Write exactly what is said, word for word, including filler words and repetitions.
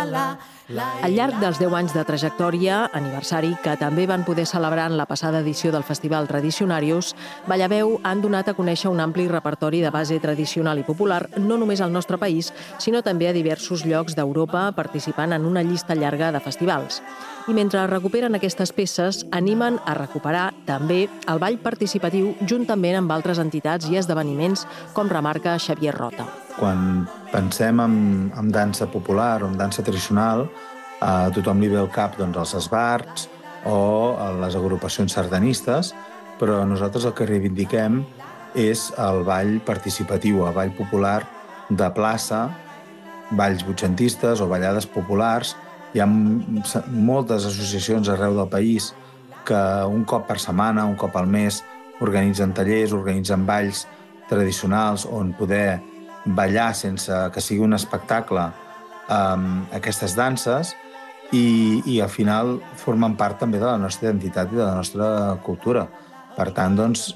Al llarg dels deu anys de trajectòria, aniversari que també van poder celebrar en la passada edició del Festival Tradicionarius, Ballaveu han donat a conèixer un ampli repertori de base tradicional i popular, no només al nostre país, sinó també a diversos llocs d'Europa, participant en una llista llarga de festivals. I mentre recuperen aquestes peces, animen a recuperar també el ball participatiu juntament amb altres entitats i esdeveniments, com remarca Xavier Rota. Quan pensem en, en dansa popular o en dansa tradicional, a tothom li ve al cap doncs, els esbarts o les agrupacions sardanistes, però nosaltres el que reivindiquem és el ball participatiu, el ball popular de plaça, balls vuitcentistes o ballades populars. Hi ha moltes associacions arreu del país que un cop per setmana, un cop al mes, organitzen tallers, organitzen balls tradicionals on poder ballar sense que sigui un espectacle um, aquestes danses i, i al final formen part també de la nostra identitat i de la nostra cultura. Per tant, doncs,